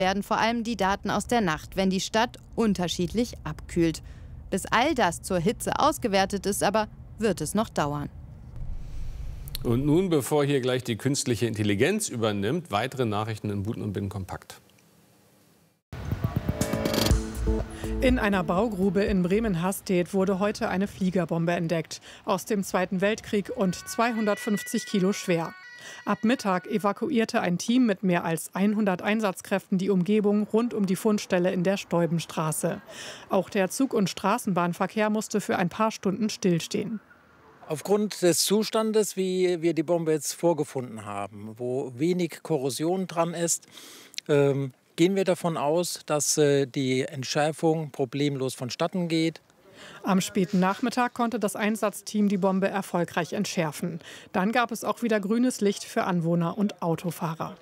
werden vor allem die Daten aus der Nacht, wenn die Stadt unterschiedlich abkühlt. Bis all das zur Hitze ausgewertet ist, aber wird es noch dauern. Und nun, bevor hier gleich die künstliche Intelligenz übernimmt, weitere Nachrichten in Buten und Bin kompakt. In einer Baugrube in Bremen-Hastedt wurde heute eine Fliegerbombe entdeckt. Aus dem Zweiten Weltkrieg und 250 Kilo schwer. Ab Mittag evakuierte ein Team mit mehr als 100 Einsatzkräften die Umgebung rund um die Fundstelle in der Steubenstraße. Auch der Zug- und Straßenbahnverkehr musste für ein paar Stunden stillstehen. Aufgrund des Zustandes, wie wir die Bombe jetzt vorgefunden haben, wo wenig Korrosion dran ist, gehen wir davon aus, dass die Entschärfung problemlos vonstatten geht. Am späten Nachmittag konnte das Einsatzteam die Bombe erfolgreich entschärfen. Dann gab es auch wieder grünes Licht für Anwohner und Autofahrer.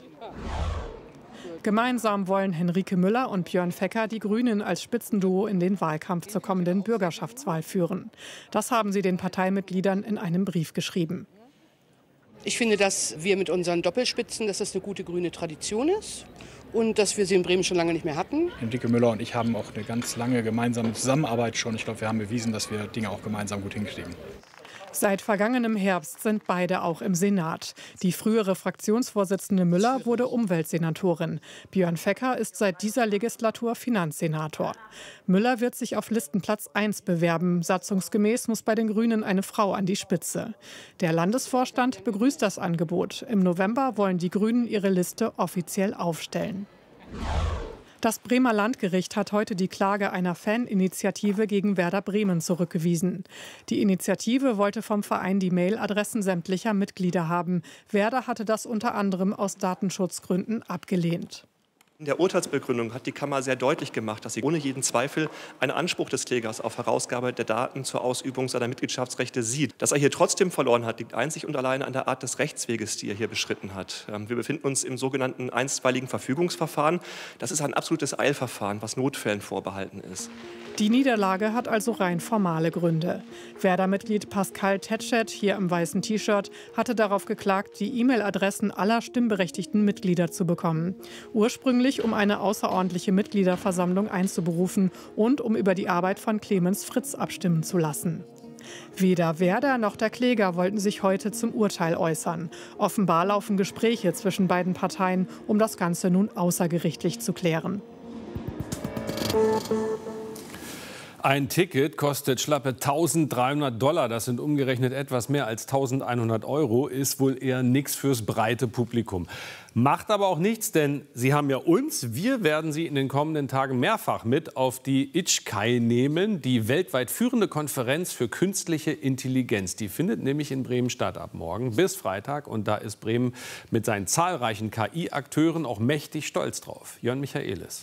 Gemeinsam wollen Henrike Müller und Björn Fecker die Grünen als Spitzenduo in den Wahlkampf zur kommenden Bürgerschaftswahl führen. Das haben sie den Parteimitgliedern in einem Brief geschrieben. Ich finde, dass wir mit unseren Doppelspitzen, dass das eine gute grüne Tradition ist und dass wir sie in Bremen schon lange nicht mehr hatten. Henrike Müller und ich haben auch eine ganz lange gemeinsame Zusammenarbeit schon. Ich glaube, wir haben bewiesen, dass wir Dinge auch gemeinsam gut hinkriegen. Seit vergangenem Herbst sind beide auch im Senat. Die frühere Fraktionsvorsitzende Müller wurde Umweltsenatorin. Björn Fecker ist seit dieser Legislatur Finanzsenator. Müller wird sich auf Listenplatz 1 bewerben. Satzungsgemäß muss bei den Grünen eine Frau an die Spitze. Der Landesvorstand begrüßt das Angebot. Im November wollen die Grünen ihre Liste offiziell aufstellen. Das Bremer Landgericht hat heute die Klage einer Faninitiative gegen Werder Bremen zurückgewiesen. Die Initiative wollte vom Verein die Mailadressen sämtlicher Mitglieder haben. Werder hatte das unter anderem aus Datenschutzgründen abgelehnt. In der Urteilsbegründung hat die Kammer sehr deutlich gemacht, dass sie ohne jeden Zweifel einen Anspruch des Klägers auf Herausgabe der Daten zur Ausübung seiner Mitgliedschaftsrechte sieht. Dass er hier trotzdem verloren hat, liegt einzig und allein an der Art des Rechtsweges, die er hier beschritten hat. Wir befinden uns im sogenannten einstweiligen Verfügungsverfahren. Das ist ein absolutes Eilverfahren, was Notfällen vorbehalten ist. Die Niederlage hat also rein formale Gründe. Werder-Mitglied Pascal Tetschet, hier im weißen T-Shirt, hatte darauf geklagt, die E-Mail-Adressen aller stimmberechtigten Mitglieder zu bekommen. Ursprünglich, um eine außerordentliche Mitgliederversammlung einzuberufen und um über die Arbeit von Clemens Fritz abstimmen zu lassen. Weder Werder noch der Kläger wollten sich heute zum Urteil äußern. Offenbar laufen Gespräche zwischen beiden Parteien, um das Ganze nun außergerichtlich zu klären. Ein Ticket kostet schlappe $1.300. Das sind umgerechnet etwas mehr als 1.100 €. Ist wohl eher nichts fürs breite Publikum. Macht aber auch nichts, denn Sie haben ja uns. Wir werden Sie in den kommenden Tagen mehrfach mit auf die ITSCAI nehmen, die weltweit führende Konferenz für künstliche Intelligenz. Die findet nämlich in Bremen statt ab morgen bis Freitag. Und da ist Bremen mit seinen zahlreichen KI-Akteuren auch mächtig stolz drauf. Jörn Michaelis.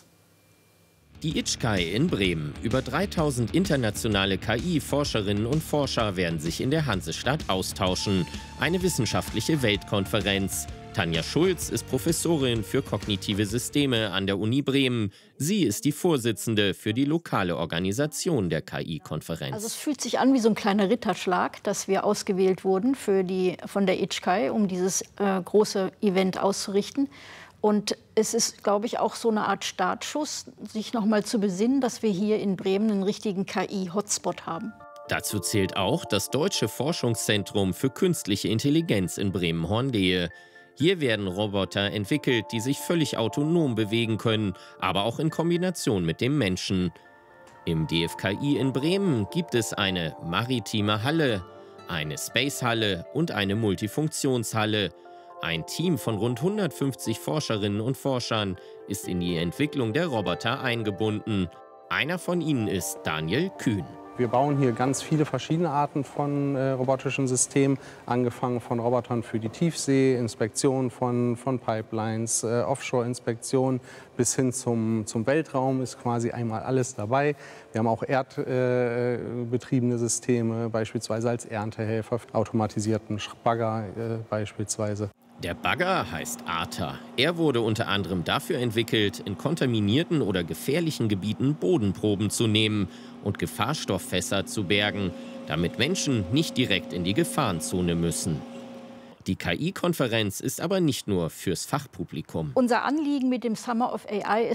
Die ITSCAI in Bremen. Über 3000 internationale KI-Forscherinnen und Forscher werden sich in der Hansestadt austauschen. Eine wissenschaftliche Weltkonferenz. Tanja Schulz ist Professorin für kognitive Systeme an der Uni Bremen. Sie ist die Vorsitzende für die lokale Organisation der KI-Konferenz. Also es fühlt sich an wie so ein kleiner Ritterschlag, dass wir ausgewählt wurden von der ITSCAI, um dieses große Event auszurichten. Und es ist, glaube ich, auch so eine Art Startschuss, sich noch mal zu besinnen, dass wir hier in Bremen einen richtigen KI-Hotspot haben. Dazu zählt auch das Deutsche Forschungszentrum für künstliche Intelligenz in Bremen-Horndehe. Hier werden Roboter entwickelt, die sich völlig autonom bewegen können, aber auch in Kombination mit dem Menschen. Im DFKI in Bremen gibt es eine maritime Halle, eine Space-Halle und eine Multifunktionshalle. Ein Team von rund 150 Forscherinnen und Forschern ist in die Entwicklung der Roboter eingebunden. Einer von ihnen ist Daniel Kühn. Wir bauen hier ganz viele verschiedene Arten von robotischen Systemen, angefangen von Robotern für die Tiefsee, Inspektion von Pipelines, Offshore-Inspektion bis hin zum Weltraum ist quasi einmal alles dabei. Wir haben auch erdbetriebene Systeme, beispielsweise als Erntehelfer, automatisierten Bagger beispielsweise. Der Bagger heißt Arta. Er wurde unter anderem dafür entwickelt, in kontaminierten oder gefährlichen Gebieten Bodenproben zu nehmen und Gefahrstofffässer zu bergen, damit Menschen nicht direkt in die Gefahrenzone müssen. Die KI-Konferenz ist aber nicht nur fürs Fachpublikum. Unser Anliegen mit dem Summer of AI